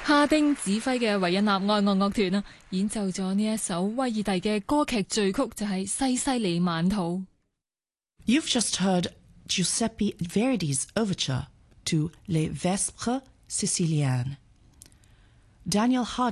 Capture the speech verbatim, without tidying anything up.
哈丁指揮嘅維也納愛樂樂團啊，演奏咗呢一首威爾第嘅歌劇序曲，就係、是《西西里晚圖》。 You've just heard Giuseppe Verdi's overture to Les Vespres Siciliennes. Daniel Harding